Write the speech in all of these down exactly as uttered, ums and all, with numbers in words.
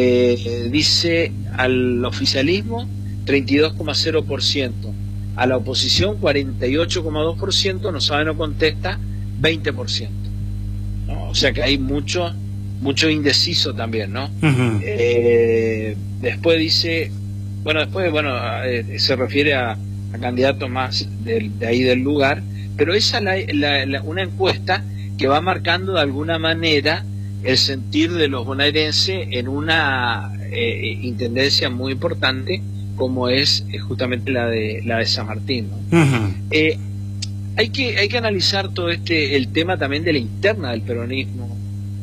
eh, dice al oficialismo treinta y dos coma cero por ciento, a la oposición cuarenta y ocho coma dos por ciento, no sabe, no contesta veinte por ciento, ¿no? O sea que hay mucho mucho indeciso también, ¿no? Uh-huh. eh, después dice, bueno, después, bueno, eh, se refiere a, a candidatos más de, de ahí del lugar, pero esa es la, la, la, una encuesta que va marcando de alguna manera el sentir de los bonaerenses en una eh, intendencia muy importante como es eh, justamente la de la de San Martín, ¿no? Uh-huh. eh, hay que hay que analizar todo este el tema también de la interna del peronismo,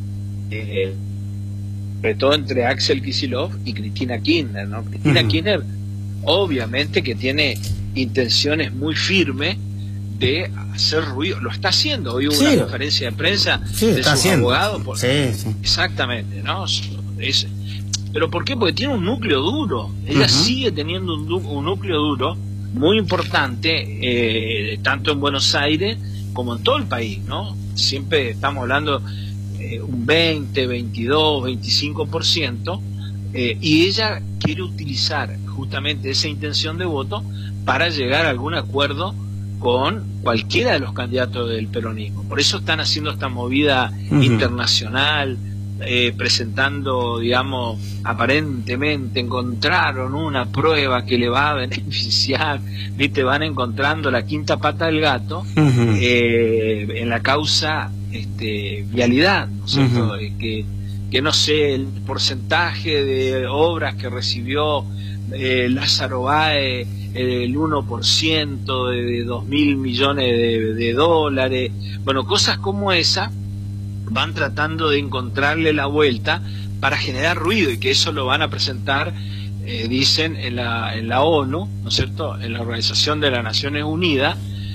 eh, sobre todo entre Axel Kicillof y Cristina Kirchner, ¿no? Cristina uh-huh. Kirchner obviamente que tiene intenciones muy firmes de hacer ruido, lo está haciendo. Hoy hubo sí. una conferencia de prensa sí, de sus haciendo. abogados por... sí, sí. exactamente, ¿no? Es... pero ¿por qué? Porque tiene un núcleo duro, ella uh-huh. sigue teniendo un, un núcleo duro muy importante, eh, tanto en Buenos Aires como en todo el país, ¿no? Siempre estamos hablando eh, un veinte, veintidós, veinticinco por ciento, eh, y ella quiere utilizar justamente esa intención de voto para llegar a algún acuerdo con cualquiera de los candidatos del peronismo. Por eso están haciendo esta movida uh-huh. internacional, eh, presentando, digamos, aparentemente encontraron una prueba que le va a beneficiar, ¿viste? Van encontrando la quinta pata del gato uh-huh. eh, en la causa este, vialidad, ¿no es cierto? Uh-huh. que, que no sé, el porcentaje de obras que recibió eh, Lázaro Báez, el uno por ciento de, de dos mil millones de, de dólares, bueno, cosas como esa van tratando de encontrarle la vuelta para generar ruido, y que eso lo van a presentar, eh, dicen, en la, en la ONU, ¿no es cierto?, en la Organización de las Naciones Unidas.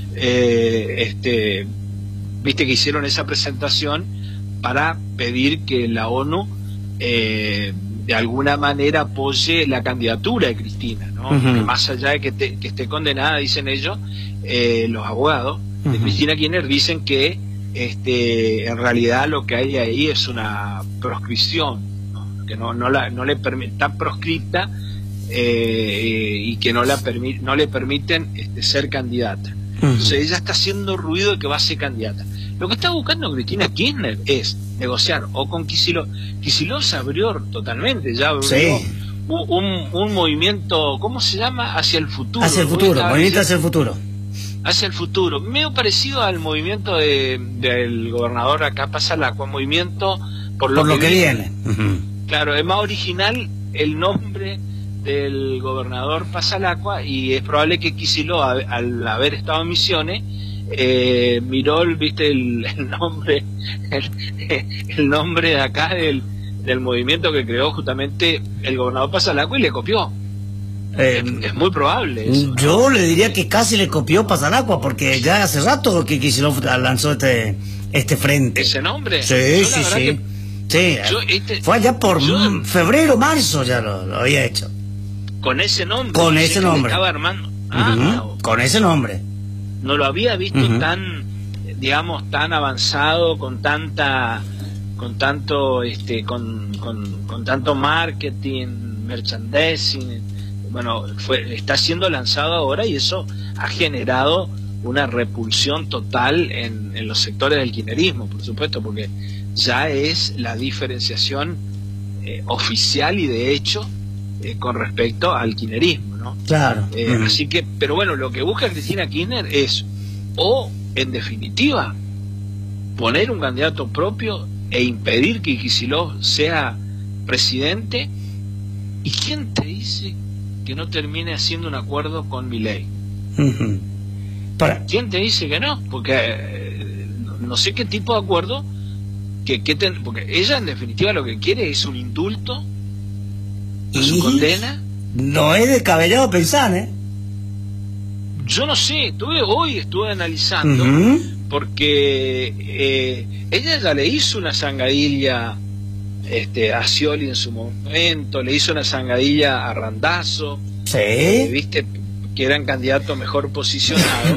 eh, este, viste que hicieron esa presentación para pedir que la ONU eh, de alguna manera apoye la candidatura de Cristina, ¿no? Uh-huh. Que más allá de que, te, que esté condenada, dicen ellos, eh, los abogados uh-huh. de Cristina Kirchner dicen que este, en realidad lo que hay ahí es una proscripción, ¿no? Que no, no, la, no le permite, está proscripta eh, y que no, la permi no le permiten este, ser candidata. Uh-huh. Entonces ella está haciendo ruido de que va a ser candidata. Lo que está buscando Cristina Kirchner es negociar o con Kicillof. Kicillof se abrió totalmente, ya abrió sí. un, un, un movimiento, ¿cómo se llama? Hacia el futuro. Hacia el futuro, movimiento hacia el futuro. Hacia el futuro, medio parecido al movimiento de, del gobernador acá Pasalacqua, movimiento por lo, por lo que, que viene. viene. Uh-huh. Claro, es más original el nombre del gobernador Pasalacqua, y es probable que Kicillof, al haber estado en Misiones, eh, miró, viste, el, el nombre el, el nombre de acá del, del movimiento que creó justamente el gobernador Pasalacqua y le copió. Eh, es, es muy probable eso, yo ¿no? le diría que casi le copió Pasalacqua, porque ya hace rato que Kicillof lanzó este este frente. ¿Ese nombre? Sí, yo, sí, sí. sí. Yo, este, Fue allá por yo, febrero, marzo ya lo, lo había hecho. Con ese nombre. Con ese nombre. Estaba armando. Ah, uh-huh. Con ese nombre. No lo había visto uh-huh. tan, digamos, tan avanzado, con tanta, con tanto, este, con, con, con tanto marketing, merchandising. Bueno, fue, está siendo lanzado ahora, y eso ha generado una repulsión total en, en los sectores del kirchnerismo, por supuesto, porque ya es la diferenciación eh, oficial y de hecho eh, con respecto al kirchnerismo, ¿no? Claro. Eh, uh-huh. Así que, pero bueno, lo que busca Cristina Kirchner es, o en definitiva, poner un candidato propio e impedir que Kicillof sea presidente. ¿Y quién te dice que no termine haciendo un acuerdo con Milei? Uh-huh. Para. ¿Quién te dice que no? Porque eh, no, no sé qué tipo de acuerdo que, que ten, porque ella en definitiva lo que quiere es un indulto a ¿Y? su condena. No es descabellado pensar, ¿eh? Yo no sé, estuve, hoy estuve analizando uh-huh. porque eh, ella ya le hizo una zangadilla este, a Scioli en su momento, le hizo una zangadilla a Randazzo, sí. eh, viste, que eran candidatos mejor posicionados,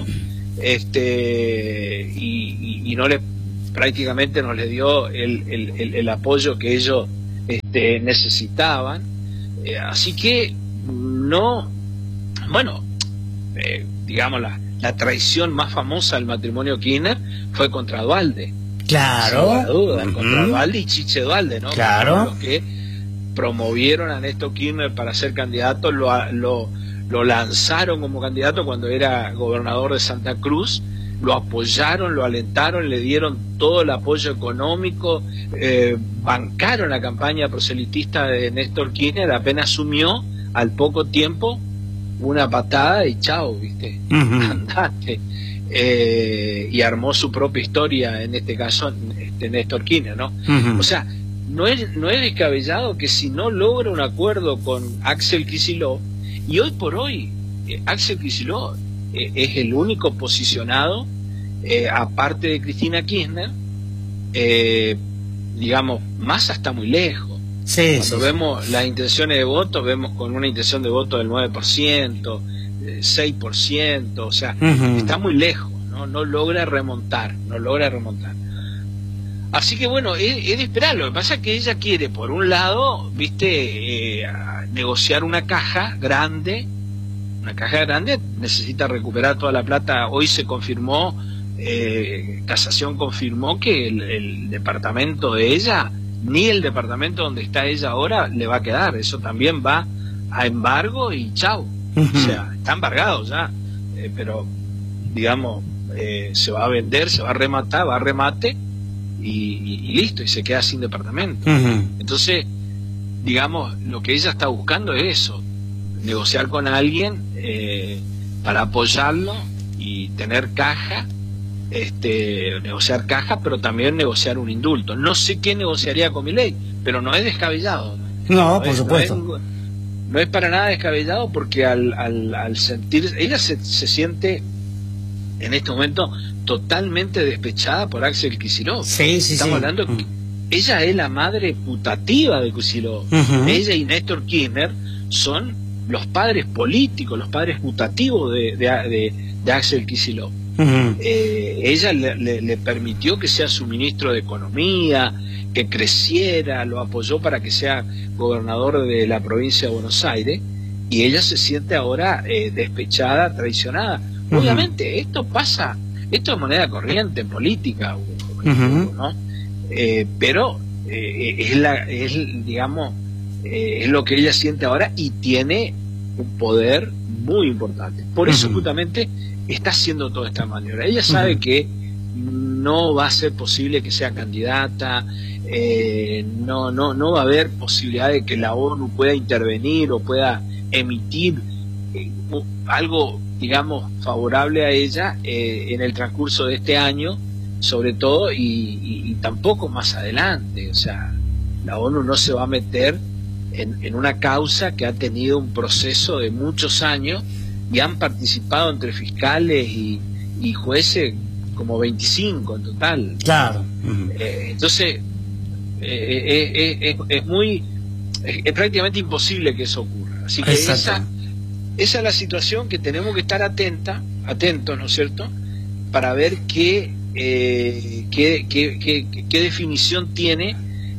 este, y, y, y no le, prácticamente no le dio el, el, el, el apoyo que ellos este, necesitaban. Eh, así que no, bueno, eh, digamos la, la traición más famosa del matrimonio Kirchner fue contra Duhalde. Claro. Sin duda, uh-huh. contra Duhalde y Chiche Duhalde, ¿no? Claro. Los que promovieron a Néstor Kirchner para ser candidato, lo, lo, lo lanzaron como candidato cuando era gobernador de Santa Cruz, lo apoyaron, lo alentaron, le dieron todo el apoyo económico, eh, bancaron la campaña proselitista de Néstor Kirchner. Apenas asumió, al poco tiempo, una patada y chao, ¿viste? Uh-huh. Andate. Eh, y armó su propia historia, en este caso, este Néstor Kirchner, ¿no? Uh-huh. O sea, no es, no es descabellado que si no logra un acuerdo con Axel Kicillof, y hoy por hoy, eh, Axel Kicillof eh, es el único posicionado, eh, aparte de Cristina Kirchner, eh, digamos, Massa está muy lejos. Sí, Cuando sí, vemos sí. las intenciones de voto, vemos con una intención de voto del nueve por ciento, seis por ciento, o sea, uh-huh. está muy lejos, ¿no? No logra remontar, no logra remontar. Así que bueno, es, es de esperar. Lo que pasa es que ella quiere, por un lado, viste, eh, negociar una caja grande, una caja grande, necesita recuperar toda la plata. Hoy se confirmó, eh, Casación confirmó que el, el departamento de ella, ni el departamento donde está ella ahora, le va a quedar. Eso también va a embargo y chau. Uh-huh. O sea, está embargado ya, eh, pero digamos, eh, se va a vender, se va a rematar, va a remate y, y, y listo, y se queda sin departamento. Uh-huh. Entonces, digamos, lo que ella está buscando es eso, negociar con alguien eh, para apoyarlo y tener caja, este, negociar caja, pero también negociar un indulto. No sé qué negociaría con Milei, pero no es descabellado. No, no por es, supuesto. No es, no es para nada descabellado, porque al, al, al sentir, ella se, se siente en este momento totalmente despechada por Axel Kicillof. Sí, sí, Estamos sí. hablando uh-huh. que ella es la madre putativa de Kicillof. Uh-huh. Ella y Néstor Kirchner son los padres políticos, los padres putativos de, de, de, de Axel Kicillof. Uh-huh. eh, ella le, le, le permitió que sea su ministro de Economía, que creciera, lo apoyó para que sea gobernador de la provincia de Buenos Aires, y ella se siente ahora eh, despechada, traicionada. Uh-huh. Obviamente esto pasa, esto es moneda corriente en política, uh-huh. ¿no? Eh, pero eh, es la, es digamos, eh, es lo que ella siente ahora, y tiene un poder muy importante. Por eso uh-huh. justamente está haciendo toda esta maniobra. Ella sabe uh-huh. que no va a ser posible que sea candidata, eh, no, no, no va a haber posibilidad de que la ONU pueda intervenir o pueda emitir eh, algo, digamos, favorable a ella eh, en el transcurso de este año, sobre todo, y, y, y tampoco más adelante. O sea, la ONU no se va a meter en, en una causa que ha tenido un proceso de muchos años, y han participado entre fiscales y, y jueces como veinticinco en total. Claro. Uh-huh. eh, entonces eh, eh, eh, es muy es, es prácticamente imposible que eso ocurra. Así que esa, esa es la situación que tenemos que estar atenta, atentos, ¿no es cierto?, para ver qué eh, qué, qué, qué, qué definición tiene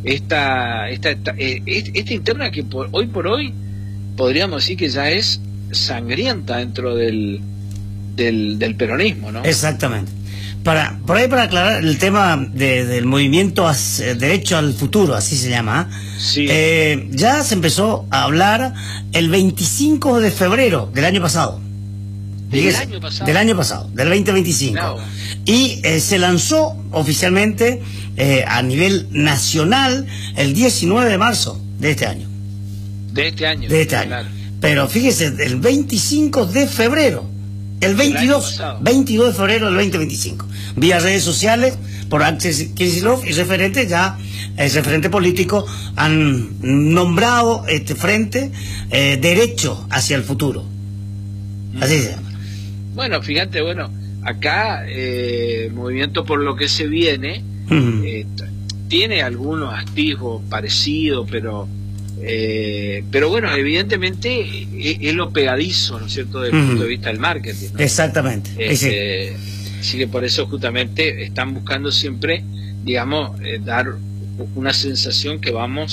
esta esta, esta, eh, esta interna, que por, hoy por hoy podríamos decir que ya es sangrienta dentro del, del, del peronismo, ¿no? Exactamente. Para, por ahí, para aclarar el tema de, del movimiento hacia, derecho al futuro, así se llama, sí. eh, ya se empezó a hablar el veinticinco de febrero del año pasado. ¿Del Fíjese, año pasado? Del año pasado, del veinte veinticinco. No. Y eh, se lanzó oficialmente eh, a nivel nacional el diecinueve de marzo de este año. De este año. De este año. Claro. Pero fíjese, el veinticinco de febrero, el veintidós, veintidós de febrero del veinte veinticinco, vía redes sociales, por Axel Kicillof y referente ya, el referente político, han nombrado este frente eh, derecho hacia el futuro. Así se llama. Bueno, fíjate, bueno, acá eh, el movimiento por lo que se viene uh-huh. eh, tiene algunos atisbos parecidos, pero Eh, pero bueno, evidentemente es, es lo pegadizo, ¿no es cierto?, desde el uh-huh. punto de vista del marketing, ¿no? Exactamente. Este, sí. Así que por eso justamente están buscando siempre, digamos, eh, dar una sensación que vamos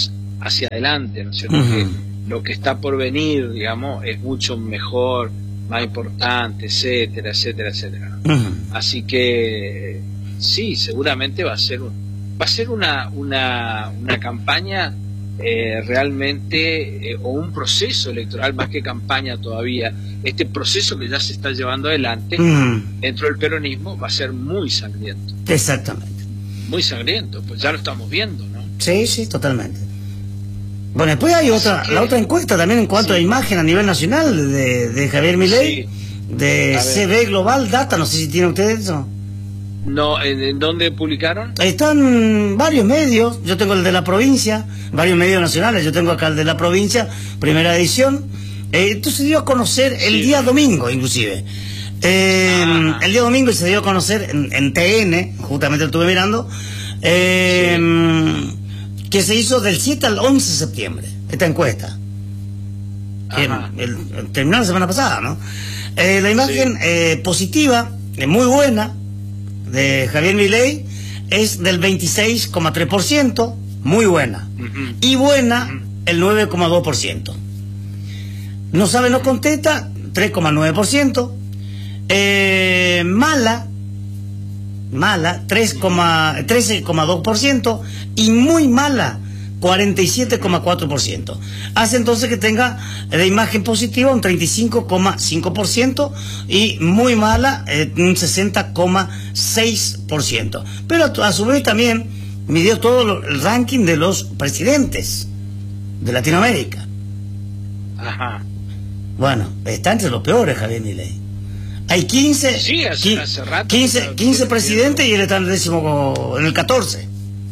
hacia adelante, ¿no es cierto? Uh-huh. Que lo que está por venir, digamos, es mucho mejor, más importante, etcétera, etcétera, etcétera. Uh-huh. Así que sí, seguramente va a ser un, va a ser una una, una campaña eh, realmente eh, o un proceso electoral más que campaña todavía. Este proceso que ya se está llevando adelante uh-huh. dentro del peronismo va a ser muy sangriento. Exactamente. Muy sangriento, pues ya lo estamos viendo, ¿no? Sí, sí, totalmente. Bueno, después hay otra, que, la otra encuesta también en cuanto sí. a imagen a nivel nacional de, de Javier Milei, sí. de C B Global Data, no sé si tienen ustedes eso. No, ¿en, en dónde publicaron? Están varios medios, yo tengo el de la provincia, varios medios nacionales, yo tengo acá el de la provincia, primera edición, eh, esto se dio a conocer el sí. día domingo inclusive. Eh, el día domingo se dio a conocer en, en T N, justamente lo estuve mirando, eh, sí. que se hizo del siete al once de septiembre, esta encuesta. Que el, el, terminó la semana pasada, ¿no? Eh, la imagen sí. eh, positiva, eh, muy buena, de Javier Milei, es del veintiséis coma tres por ciento, muy buena. Uh-huh. Y buena, uh-huh. el nueve coma dos por ciento. No sabe, no contesta, tres coma nueve por ciento. Eh, mala, mala, trece coma dos por ciento, y muy mala, cuarenta y siete coma cuatro por ciento. Hace entonces que tenga de imagen positiva un treinta y cinco coma cinco por ciento y muy mala eh, un sesenta coma seis por ciento. Pero a, a su vez también midió todo lo, el ranking de los presidentes de Latinoamérica. Ajá. Bueno, está entre los peores Javier Milei. Hay quince, sí, hace, hace rato quince, quince presidentes y él está en el décimo, en el catorce.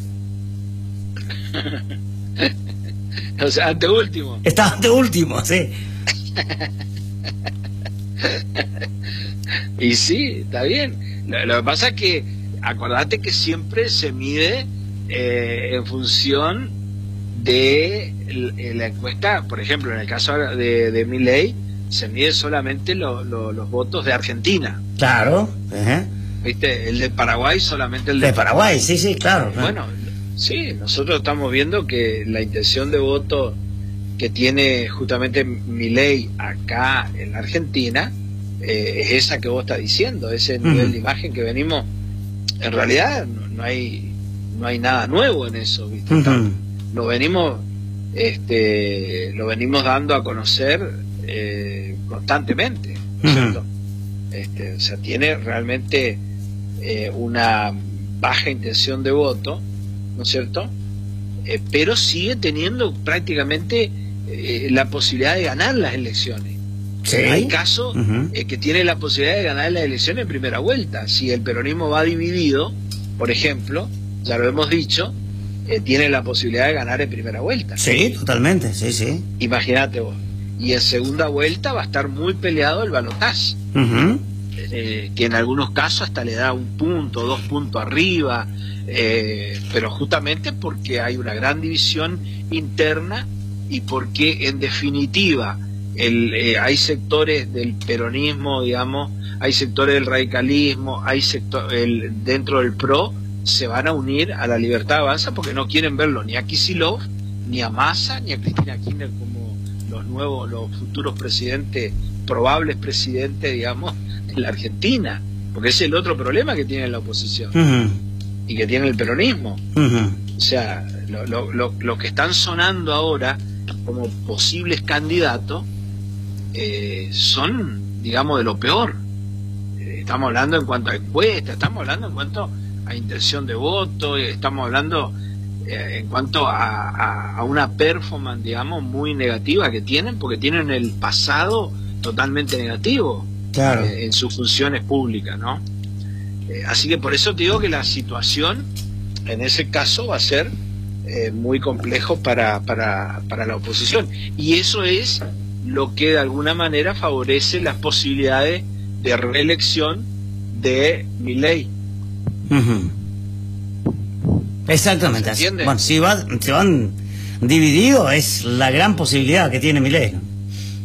O sea, ante último. Está ante último, sí. Y sí, está bien. Lo, lo que pasa es que, acordate que siempre se mide eh, en función de la encuesta, por ejemplo, en el caso de, de Milei, se mide solamente lo, lo, los votos de Argentina. Claro. Uh-huh. ¿Viste? El de Paraguay solamente el de, de Paraguay. Paraguay, sí, sí, claro. Bueno, sí, nosotros estamos viendo que la intención de voto que tiene justamente Milei acá en la Argentina eh, es esa que vos estás diciendo, ese uh-huh. nivel de imagen que venimos. En realidad no, no hay no hay nada nuevo en eso, ¿viste? Uh-huh. Lo venimos este lo venimos dando a conocer eh, constantemente, ¿no es cierto? Uh-huh. Este, o sea, tiene realmente eh, una baja intención de voto, ¿no es cierto? Eh, pero sigue teniendo prácticamente eh, la posibilidad de ganar las elecciones. ¿Sí? Hay casos uh-huh. eh, que tiene la posibilidad de ganar las elecciones en primera vuelta. Si el peronismo va dividido, por ejemplo, ya lo hemos dicho, eh, tiene la posibilidad de ganar en primera vuelta. Sí, totalmente, sí, sí. Imagínate vos. Y en segunda vuelta va a estar muy peleado el balotaje, uh-huh. eh, que en algunos casos hasta le da un punto, dos puntos arriba, eh, pero justamente porque hay una gran división interna y porque en definitiva el, eh, hay sectores del peronismo, digamos, hay sectores del radicalismo, hay sector, el, dentro del PRO se van a unir a la Libertad Avanza porque no quieren verlo ni a Kicillof, ni a Massa, ni a Cristina Kirchner como los nuevos, los futuros presidentes, probables presidentes, digamos, de la Argentina, porque ese es el otro problema que tiene la oposición uh-huh. y que tiene el peronismo. Uh-huh. O sea, lo, lo, lo, lo que están sonando ahora como posibles candidatos eh, son, digamos, de lo peor. Eh, estamos hablando en cuanto a encuestas, estamos hablando en cuanto a intención de voto, estamos hablando eh, en cuanto a, a, a una performance, digamos, muy negativa que tienen, porque tienen el pasado totalmente negativo. Claro. eh, en sus funciones públicas, ¿no? Eh, así que por eso te digo que la situación en ese caso va a ser eh, muy complejo para, para, para la oposición, y eso es lo que de alguna manera favorece las posibilidades de reelección de Milei. Uh-huh. Exactamente. ¿Se entiende? Bueno, si va, se van divididos, es la gran posibilidad que tiene Milei, ¿no?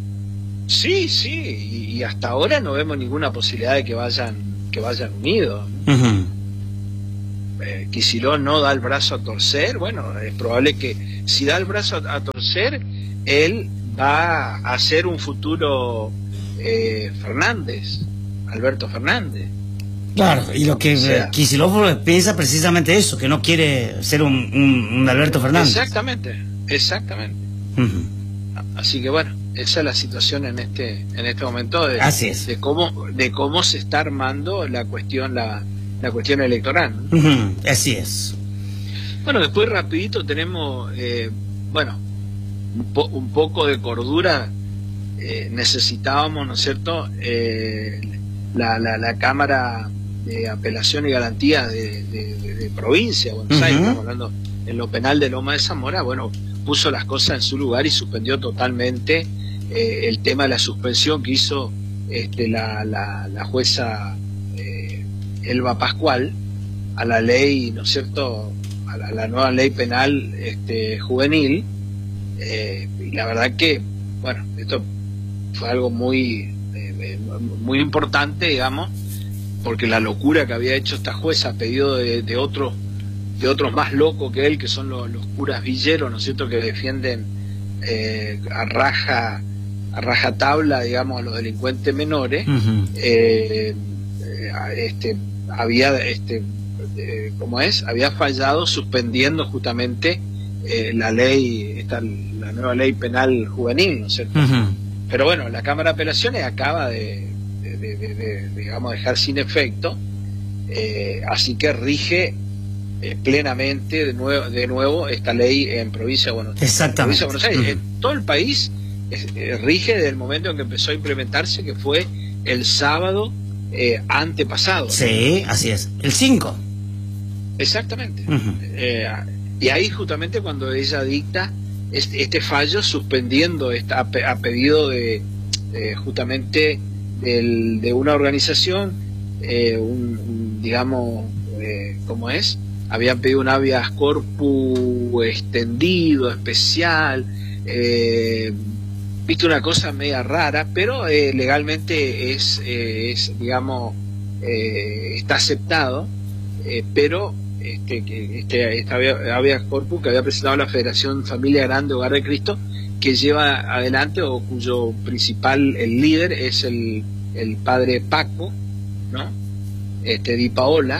Sí, sí, y, y hasta ahora no vemos ninguna posibilidad de que vayan que vayan unidos. Uh-huh. eh, Kicillof no da el brazo a torcer, bueno, es probable que si da el brazo a, a torcer, él va a ser un futuro eh, Fernández, Alberto Fernández. Claro, y lo que o sea, Kicillof piensa precisamente eso, que no quiere ser un, un, un Alberto Fernández. Exactamente, exactamente. Uh-huh. Así que bueno, esa es la situación en este en este momento de, Así es. de cómo de cómo se está armando la cuestión la, la cuestión electoral. Uh-huh. Así es. Bueno, después rapidito tenemos eh, bueno un, po un poco de cordura. Eh, necesitábamos, ¿no es cierto? Eh, la, la, la Cámara de Apelación y Garantía de, de, de, de provincia, Buenos uh-huh. Aires, estamos hablando en lo penal de Loma de Zamora, bueno, puso las cosas en su lugar y suspendió totalmente eh, el tema de la suspensión que hizo este, la, la, la jueza eh, Elba Pascual a la ley, ¿no es cierto?, a la, la nueva ley penal este, juvenil, eh, y la verdad que, bueno, esto fue algo muy, eh, muy importante, digamos, porque la locura que había hecho esta jueza a pedido de, de otros de otros más locos que él, que son los, los curas villeros, ¿no es cierto?, que defienden eh, a raja a raja tabla, digamos, a los delincuentes menores. Uh-huh. eh, eh, este había este eh, ¿cómo es? había fallado suspendiendo justamente eh, la ley, esta, la nueva ley penal juvenil, ¿no es cierto? Uh-huh. Pero bueno, la Cámara de Apelaciones acaba de, de, de, de, de digamos, dejar sin efecto, eh, así que rige Eh, plenamente de nuevo, de nuevo esta ley en provincia de Buenos Aires. Exactamente. En, Buenos Aires, uh-huh. en todo el país es, eh, rige desde el momento en que empezó a implementarse, que fue el sábado eh, antepasado. Sí, así es, el cinco. Exactamente. Uh-huh. eh, y ahí justamente cuando ella dicta este, este fallo suspendiendo esta, a, a pedido de eh, justamente del, de una organización, eh, un, un, digamos, eh, ¿cómo es? Habían pedido un habeas corpus extendido, especial, eh, viste, una cosa media rara, pero eh, legalmente es, eh, es digamos, eh, está aceptado, eh, pero este, este, este habeas corpus que había presentado la Federación Familia Grande Hogar de Cristo, que lleva adelante, o cuyo principal, el líder, es el, el padre Paco, ¿no? Este, Di Paola.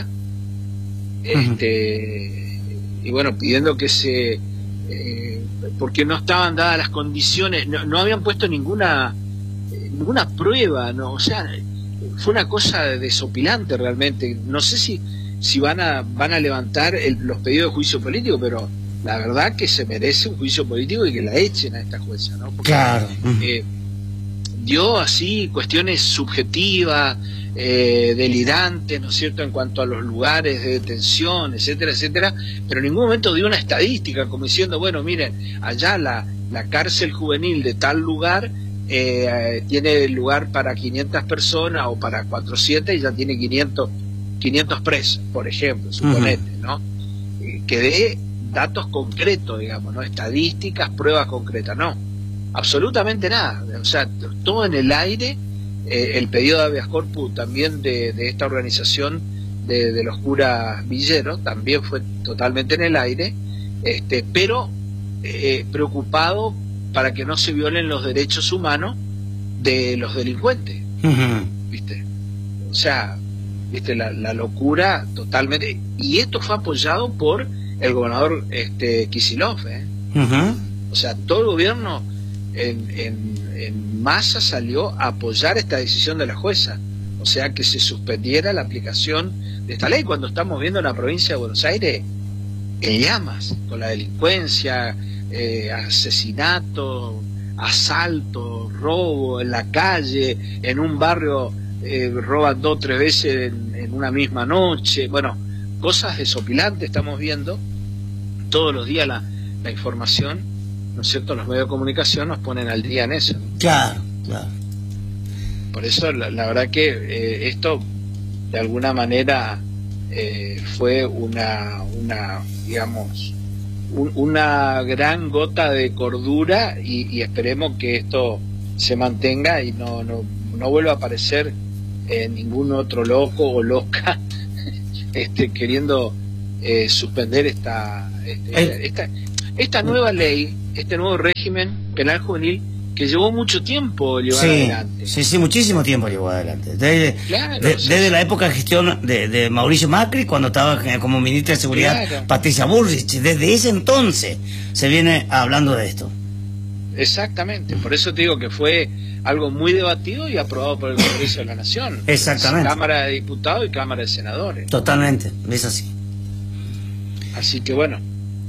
Este, uh-huh. Y bueno, pidiendo que se eh, porque no estaban dadas las condiciones, no, no habían puesto ninguna eh, ninguna prueba, no, o sea, fue una cosa desopilante realmente. No sé si si van a van a levantar el, los pedidos de juicio político, pero la verdad que se merece un juicio político y que la echen a esta jueza, ¿no? Porque, claro. eh, dio así cuestiones subjetivas, Eh, delirantes, ¿no es cierto?, en cuanto a los lugares de detención, etcétera, etcétera, pero en ningún momento dio una estadística como diciendo, bueno, miren, allá la, la cárcel juvenil de tal lugar eh, tiene lugar para quinientas personas o para cuatrocientas y ya tiene quinientos, quinientos presos, por ejemplo, suponete, uh-huh. ¿no? Eh, que dé datos concretos, digamos, ¿no? Estadísticas, pruebas concretas, no, absolutamente nada, o sea, todo en el aire. Eh, el pedido de habeas corpus también de, de esta organización de, de los curas villeros también fue totalmente en el aire, este, pero eh, preocupado para que no se violen los derechos humanos de los delincuentes. Uh-huh. ¿Viste? O sea, viste la, la locura totalmente, y esto fue apoyado por el gobernador este, Kicillof, ¿eh? Uh-huh. O sea, todo el gobierno en, en en masa salió a apoyar esta decisión de la jueza, o sea, que se suspendiera la aplicación de esta ley, cuando estamos viendo en la provincia de Buenos Aires en llamas, con la delincuencia, eh, asesinato, asalto, robo en la calle, en un barrio eh, roban dos o tres veces en, en una misma noche, bueno, cosas desopilantes estamos viendo todos los días. La, la información, ¿no es cierto?, los medios de comunicación nos ponen al día en eso, ¿no? Claro, claro. Por eso la, la verdad que eh, esto de alguna manera eh, fue una, una digamos, un, una gran gota de cordura, y, y esperemos que esto se mantenga y no, no, no vuelva a aparecer eh, ningún otro loco o loca este, queriendo eh, suspender esta, este, esta esta nueva ley, este nuevo régimen penal juvenil que llevó mucho tiempo llevar sí, adelante. Sí, sí, muchísimo tiempo llevó adelante. Desde, claro, de, sí, desde sí. la época de gestión de, de Mauricio Macri, cuando estaba como ministra de Seguridad, claro. Patricia Bullrich. Desde ese entonces se viene hablando de esto. Exactamente, por eso te digo que fue algo muy debatido y aprobado por el Congreso de la Nación. Exactamente. Cámara de Diputados y Cámara de Senadores. Totalmente, es así. Así que bueno,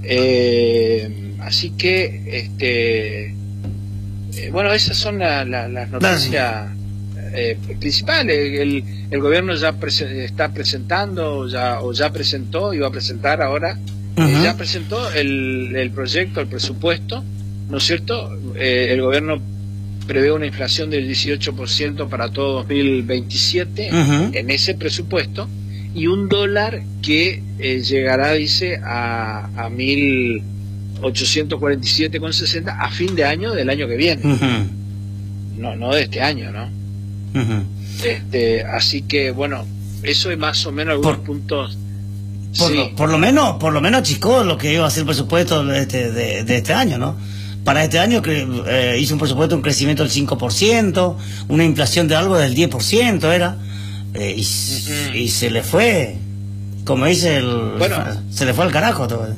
eh, así que, este, eh, bueno, esas son la, la, las noticias eh, principales. El, el gobierno ya prese está presentando, ya o ya presentó y va a presentar ahora, uh-huh. eh, ya presentó el, el proyecto, el presupuesto, ¿no es cierto? Eh, el gobierno prevé una inflación del dieciocho por ciento para todo dos mil veintisiete uh-huh. en ese presupuesto, y un dólar que eh, llegará, dice, a, a mil ochocientos cuarenta y siete con sesenta a fin de año del año que viene. Uh-huh. No, no de este año, ¿no? Uh-huh. Este, así que, bueno, eso es más o menos algunos por... puntos. Por, sí. lo, por lo menos, por lo menos achicó lo que iba a ser el presupuesto de este, de, de este año, ¿no? Para este año eh, hizo un presupuesto, un crecimiento del cinco por ciento, una inflación de algo del diez por ciento era, eh, y, uh-huh. y se le fue, como dice el... Bueno, se le fue al carajo todo.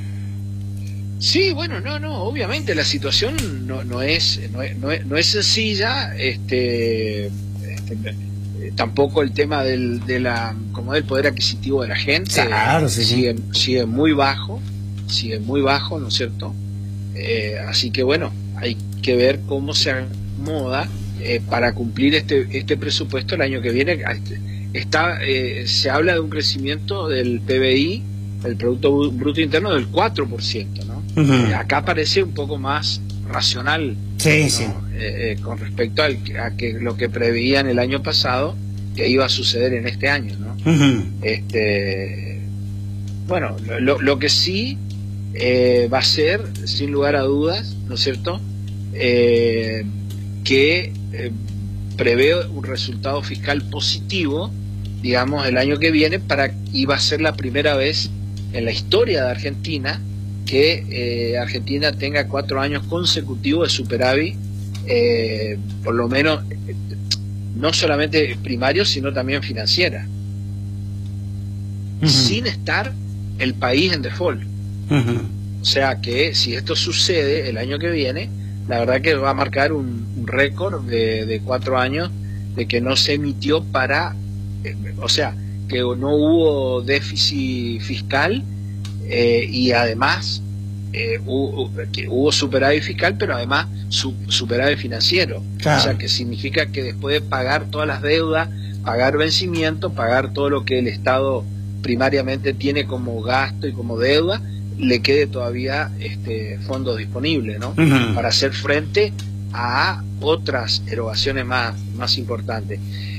Sí, bueno, no, no, obviamente la situación no, no, es, no, es, no, es, no es sencilla, este, este tampoco el tema del, de la, como del poder adquisitivo de la gente, claro, sí, sigue, sí. sigue muy bajo, sigue muy bajo, ¿no es cierto? Eh, así que bueno, hay que ver cómo se acomoda eh, para cumplir este este presupuesto el año que viene. Está eh, se habla de un crecimiento del P B I, el Producto Bruto Interno, del cuatro por ciento, ¿no? Uh-huh. eh, acá parece un poco más racional, sí, ¿no? sí. Eh, eh, con respecto al, a que lo que preveían el año pasado que iba a suceder en este año, ¿no? Uh-huh. Este, bueno, lo, lo que sí eh, va a ser, sin lugar a dudas, ¿no es cierto?, eh, que eh, prevé un resultado fiscal positivo, digamos, el año que viene, para y va a ser la primera vez en la historia de Argentina que eh, Argentina tenga cuatro años consecutivos de superávit, eh, por lo menos eh, no solamente primario, sino también financiera, uh-huh. sin estar el país en default. Uh-huh. O sea que si esto sucede el año que viene, la verdad que va a marcar un, un récord de, de cuatro años de que no se emitió para, eh, o sea, que no hubo déficit fiscal, eh, y además eh, hubo, que hubo superávit fiscal, pero además su, superávit financiero. Claro. O sea, que significa que después de pagar todas las deudas, pagar vencimientos, pagar todo lo que el Estado primariamente tiene como gasto y como deuda, le quede todavía este fondos disponibles, ¿no? Uh-huh. Para hacer frente a otras erogaciones más, más importantes.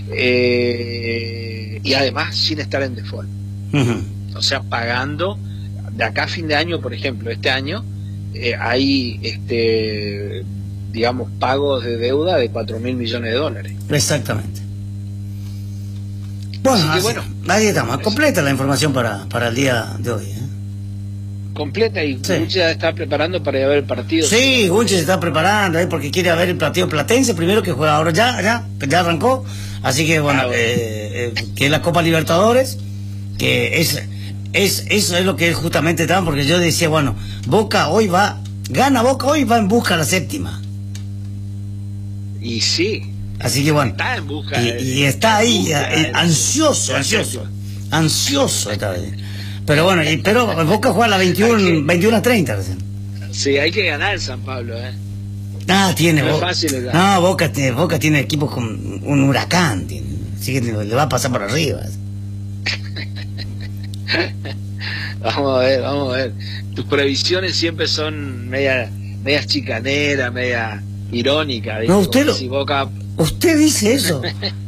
Eh, y además sin estar en default. Uh-huh. O sea, pagando de acá a fin de año, por ejemplo, este año eh, hay este digamos pagos de deuda de cuatro mil millones de dólares. Exactamente. Bueno, así que, bueno, ahí estamos, completa la información para, para el día de hoy, ¿eh? Completa, y sí. Gunche ya está preparando para ir a ver el partido. Sí, Gunche se está preparando ¿eh? porque quiere ver el partido platense primero, que juega ahora ya, ya, ya arrancó, así que bueno, ah, bueno. Eh, eh, que es la Copa Libertadores, que es, es eso es lo que justamente estaban, porque yo decía, bueno, Boca hoy va, gana Boca hoy, va en busca de la séptima. Y sí. Así que bueno, está en busca y, de, y está ahí, eh, ansioso, ansioso, ansioso esta vez. Pero bueno, y, pero Boca juega a las veintiuna a treinta recién. Sí, hay que ganar San Pablo, ¿eh? Ah, tiene no Boca. Es fácil, no, Boca, Boca tiene equipos con un huracán, tiene, así que le va a pasar por arriba. Vamos a ver, vamos a ver. Tus previsiones siempre son media, medias chicaneras, media irónicas. No, usted lo, si Boca... usted dice eso.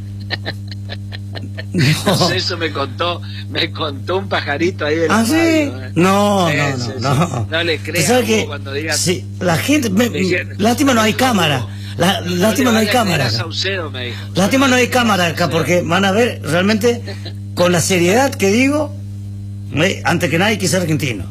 No. No sé, eso me contó, me contó un pajarito ahí del ¿Ah, sí? radio, ¿eh? No, sí, no, sí, no, sí. no. No le creas cuando digas. Sí, la gente, me, me dijeron, lástima no hay cámara. La, no lástima no hay cámara. Saucedo, me dijo. Lástima no hay cámara acá, porque van a ver realmente con la seriedad que digo, ¿Eh? Antes que nada hay que ser argentino.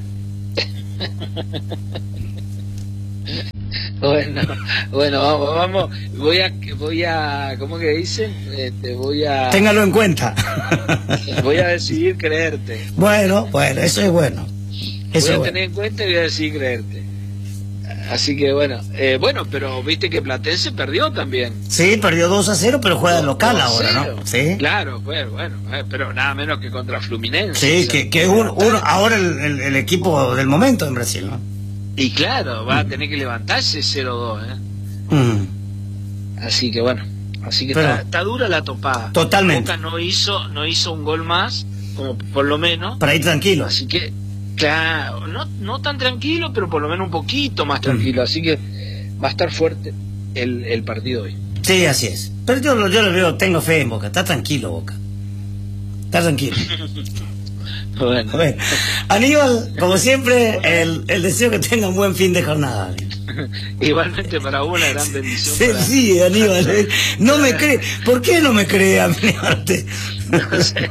Bueno, bueno, vamos, vamos, voy a, voy a, ¿cómo que dicen? Este, voy a... Téngalo en cuenta. Voy a decidir creerte. Bueno, bueno, eso es bueno. Eso voy a es tener bueno. en cuenta y voy a decidir creerte. Así que bueno, eh, bueno, pero viste que Platense perdió también. Sí, perdió dos a cero, pero juega de local ahora, ¿no? Sí. Claro, bueno, bueno, eh, pero nada menos que contra Fluminense. Sí, o sea, que, que es un, un- ahora el, el, el equipo del momento en Brasil, ¿no? Y claro, va a tener que levantarse cero dos, ¿eh? Mm. Así que bueno, así que Pero- está, está dura la topada. Totalmente. Boca no hizo, no hizo un gol más, como por lo menos. Para ir tranquilo. Así que, claro, no, no tan tranquilo, pero por lo menos un poquito más tranquilo. Así que va a estar fuerte el, el partido hoy. Sí, así es. Pero yo, lo- yo lo veo, tengo fe en Boca. Está tranquilo, Boca. Está tranquilo. Bueno, Bueno, Aníbal, como siempre, el, el deseo que tenga un buen fin de jornada. igualmente para vos una gran bendición. Sí, para- sí, Aníbal. eh. No me cree. ¿Por qué no me cree, Aníbal? No sé.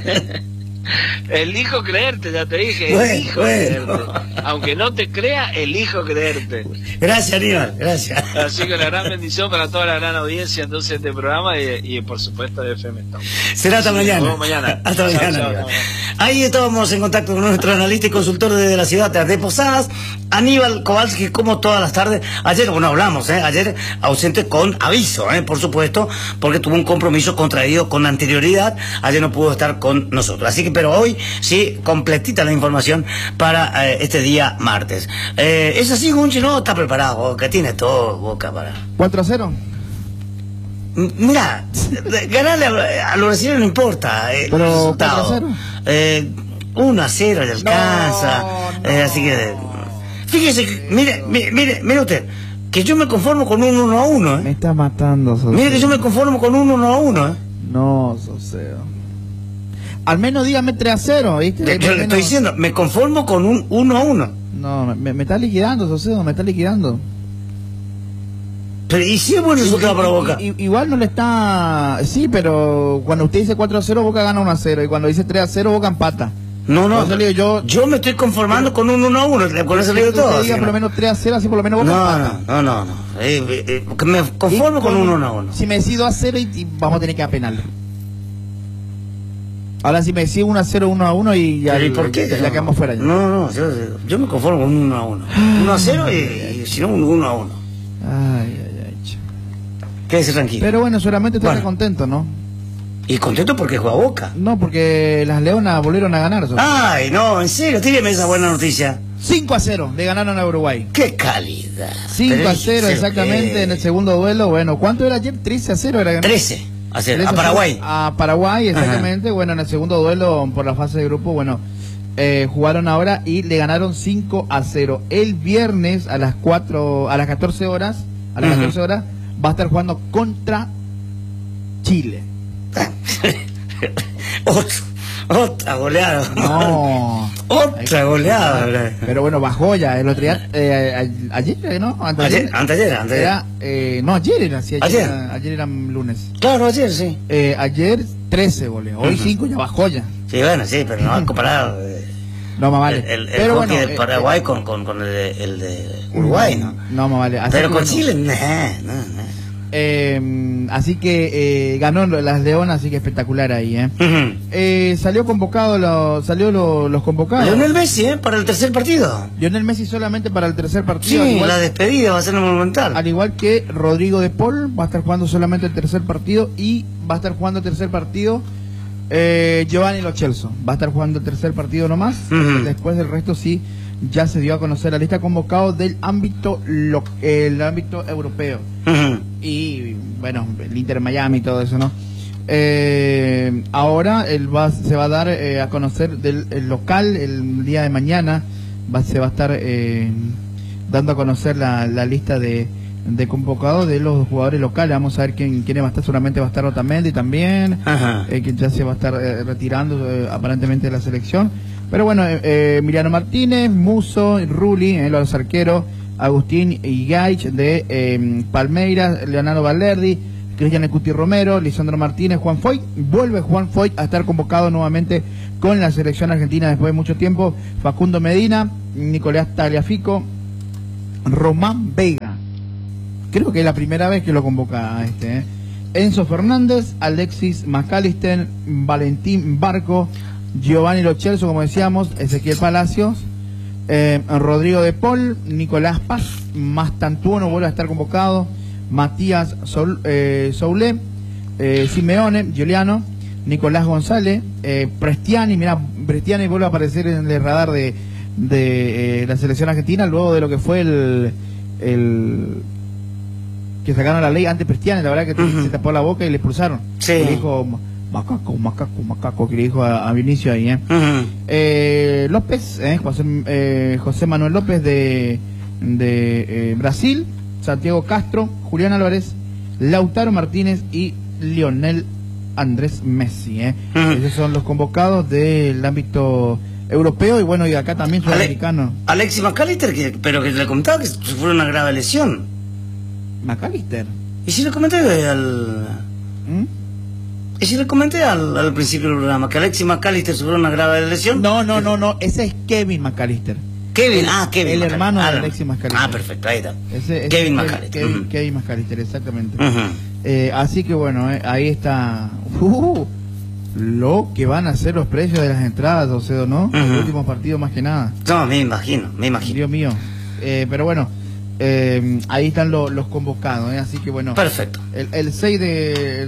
Elijo creerte, ya te dije, Bueno, elijo bueno. creerte. Aunque no te crea, elijo creerte. Gracias, Aníbal, gracias. Así que una gran bendición para toda la gran audiencia entonces de este programa y, y por supuesto de F M Stone. Será hasta Sí, mañana. nos vemos mañana. Hasta Chao, mañana. chao, Aníbal. chao. Ahí estábamos en contacto con nuestro analista y consultor desde la ciudad de Posadas, Aníbal Kowalski, como todas las tardes. Ayer, bueno, hablamos, ¿eh? Ayer ausente con aviso, ¿eh? Por supuesto, porque tuvo un compromiso contraído con anterioridad. Ayer no pudo estar con nosotros. Así que, pero hoy sí, completita la información para eh, este día martes. Eh, es así, Gunchi, ¿no? Está preparado, Boca, tiene todo, Boca, para... cuatro a cero. M- Mira, ganarle a, a los brasileños no importa eh, el Pero resultado. cuatro a cero. Eh, uno a cero le alcanza. No, eh, no. así que, fíjese, que- mire, mire, mire, mire usted, que yo me conformo con un uno a uno. Me ¿eh? está matando, Soseo. Mire que yo me conformo con un uno a uno. ¿eh? No, Soseo. Al menos dígame tres a cero, ¿viste? Le- Al yo le menos- estoy diciendo, me conformo con un uno a uno. No, me, me está liquidando, Soseo, me está liquidando. Pero, ¿y si es buen resultado para Boca? I- i- igual no le está... Sí, pero cuando usted dice cuatro a cero, Boca gana uno a cero. Y cuando dice tres a cero, Boca empata. No, no, Por eso le digo yo- yo me estoy conformando con un uno a uno. Con eso le digo Usted todo. diga así que por no. lo menos tres a cero, así por lo menos Boca No, empata. no, no, no, no. Eh, eh, eh, que me conformo Y con un uno a uno. Si me decís dos a cero, y, y vamos a tener que apenar. Ahora si me decís uno a cero, uno a uno y ya, ¿Pero y por qué? ya, ya quedamos fuera. Ya. No, no, yo, yo me conformo con un uno a uno. uno a cero y, y si no, un uno a uno. Ay, ay, ay. che. Quédese tranquilo. Pero bueno, solamente estoy Bueno. contento, ¿no? Y contento porque juega Boca. No, porque las Leonas volvieron a ganar. Soseo. Ay, no, en serio, tíreme esa buena noticia. cinco a cero, le ganaron a Uruguay. ¡Qué calidad! cinco Pero a es cero que- exactamente en el segundo duelo. Bueno, ¿cuánto era ayer? trece a cero era ganar. trece a cero, trece a Paraguay. A Paraguay, exactamente. Bueno, en el segundo duelo por la fase de grupo, bueno, eh, jugaron ahora y le ganaron cinco a cero. El viernes a las cuatro, a las catorce horas, a las Ujú. catorce horas, va a estar jugando contra Chile. Otro, otra goleada. No. Otra goleada. bro. Pero bueno, bajó ya. El otro día, eh, a- ayer, ¿no? Ayer, anteayer, anteayer. Era, eh, no, ayer era, sí, ayer, Ayer. Era, ayer era lunes. Claro, ayer, sí. Eh, ayer trece goles, hoy Ujú. cinco ya bajó ya. Sí, bueno, sí, pero no comparado. eh, No más vale. El, el, el pero hockey bueno, de eh, Paraguay eh, con, con, con el, de, el de Uruguay, ¿no? No más vale. Así Pero que con bueno, Chile, nah, no, no. eh, así que eh, ganó las Leonas, así que espectacular ahí, ¿eh? Ujú. Eh, salió convocado, lo, salió lo- los convocados. Lionel Messi, ¿eh? Para el tercer partido. Lionel Messi solamente para el tercer Sí, partido. al, igual, la despedida va a ser monumental. al igual que Rodrigo de Paul, va a estar jugando solamente el tercer partido y va a estar jugando el tercer partido eh, Giovanni Lo Celso. Va a estar jugando el tercer partido nomás. Ujú. Después del resto sí, ya se dio a conocer la lista convocado del ámbito, lo, el ámbito europeo. Ujú. Y bueno, el Inter Miami y todo eso, ¿no? Eh, ahora él va, se va a dar eh, a conocer del el local el día de mañana. Va, se va a estar eh, dando a conocer la, la lista de, de convocados de los jugadores locales. Vamos a ver quién, quién va a estar. Seguramente va a estar Otamendi también, Ajá. eh, que ya se va a estar eh, retirando eh, aparentemente de la selección. Pero bueno, eh, eh, Emiliano Martínez, Muso, Rulli, eh, los arqueros, Agustín Igaich de eh, Palmeiras, Leonardo Valerdi, Cristian Escuti Romero, Lisandro Martínez, Juan Foyt. Vuelve Juan Foyt a estar convocado nuevamente con la selección argentina después de mucho tiempo. Facundo Medina, Nicolás Tagliafico, Román Vega. Creo que es la primera vez que lo convoca a este, ¿eh? Enzo Fernández, Alexis McAllister, Valentín Barco, Giovanni Lo Celso, como decíamos, Ezequiel Palacios, eh, Rodrigo de Paul, Nicolás Paz, Mastantuono vuelve a estar convocado, Matías Sol, eh, Soule, eh, Simeone, Giuliano, Nicolás González, eh, Prestiani, mira, Prestiani vuelve a aparecer en el radar de, de eh, la selección argentina luego de lo que fue el, el que sacaron la ley ante Prestiani, la verdad que uh-huh. se tapó la boca y le expulsaron. Sí. Le dijo macaco, macaco, macaco, que le dijo a, a Vinicio ahí, ¿eh? Uh-huh. eh López, eh, José, eh, José Manuel López de, de eh, Brasil, Santiago Castro, Julián Álvarez, Lautaro Martínez y Lionel Andrés Messi, ¿eh? Uh-huh. Esos son los convocados del ámbito europeo y bueno, y acá también sudamericano. Ale Alexis McAllister, que, pero que le comentaba que fue una grave lesión. McAllister. ¿Y si le comenté al... ¿Mm? ¿Y si le comenté al, al principio del programa que Alexis McAllister sufrió una grave lesión? No, no, no, no, ese es Kevin McAllister. Kevin, el, ah, Kevin. El McAllister. hermano ah, de Alexis McAllister. Ah, perfecto, ahí está. Ese, ese Kevin es McAllister. Kevin, uh-huh. Kevin McAllister, exactamente. Uh-huh. eh, así que bueno, eh, ahí está uh, lo que van a ser los precios de las entradas, o sea, ¿no? Uh-huh. El último partido más que nada. No, me imagino, me imagino. Dios mío. Eh, pero bueno, eh, ahí están lo, los convocados, ¿eh? Así que bueno. Perfecto. El, el seis de,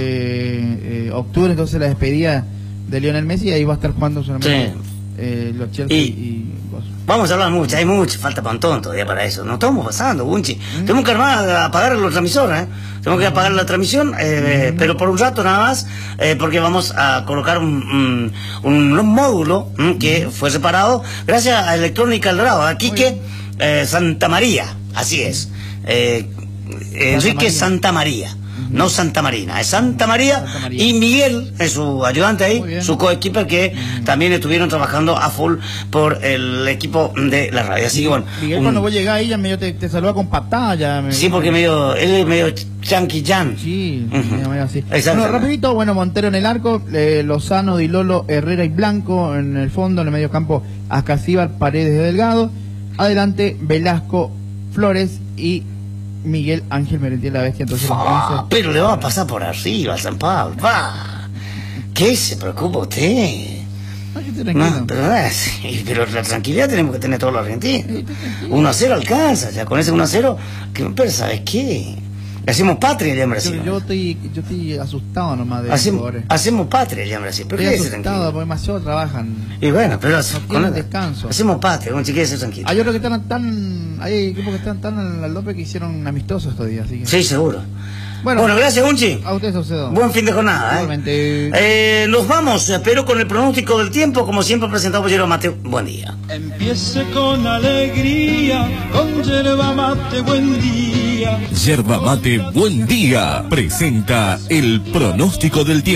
de eh, octubre, entonces la despedida de Lionel Messi, ahí va a estar jugando solamente sí. eh, los Chelsea y... y vamos a hablar mucho, hay mucho, falta pantón todavía para eso. Nos estamos pasando, Bunchi. ¿Mm? Tenemos que armar, apagar los transmisores, ¿eh? Tenemos que apagar la transmisión, eh, ¿Mm? pero por un rato nada más, eh, porque vamos a colocar un, un, un módulo ¿m? que ¿Mm? fue separado gracias a Electrónica El Dorado, a Quique eh, Santa María, así es. Eh, Enrique Santa María. No Santa Marina, es Santa María, Santa María. Y Miguel es su ayudante ahí, su coequiper que mm. también estuvieron trabajando a full por el equipo de la radio. Así que bueno. Miguel, un... cuando vos llegás ahí ya medio te, te saluda con pantalla. Sí, porque medio, él es medio Chanqui Chan. Sí, uh-huh. medio, medio así. Bueno, rapidito, bueno, Montero en el arco, eh, Lozano, Di Lolo, Herrera y Blanco en el fondo, en el medio campo, Ascasíbar, Paredes de Delgado. Adelante, Velasco, Flores y Miguel Ángel Merentiel, la bestia. Entonces ah, pero le va a pasar por arriba San Pablo, va. ¿Qué se preocupa usted? No, yo estoy tranquilo. No, pero, eh, sí, pero la tranquilidad tenemos que tener todos los argentinos. uno a cero alcanza, ya con ese uno a cero, que, pero ¿sabes qué? Hacemos patria ya en Brasil. Yo, yo, estoy, yo estoy asustado nomás de hacemos, hacemos patria ya en Brasil. ¿Pero estoy qué asustado porque demasiado trabajan. Y bueno, pero no tienen descanso. Hacemos patria, un chiquillo tranquilo. Hay otros que están tan, hay equipos que están tan al, al dope que hicieron amistosos estos días. Así que... Sí, seguro. Bueno, bueno, gracias, Unchi. A usted, Saucedo. Buen fin de jornada. ¿eh? Eh, nos vamos, pero con el pronóstico del tiempo, como siempre presentado por Yerba Mate. Buen día. Empiece con alegría, con Yerba Mate, buen día. Yerba Mate, buen día. Presenta el pronóstico del tiempo.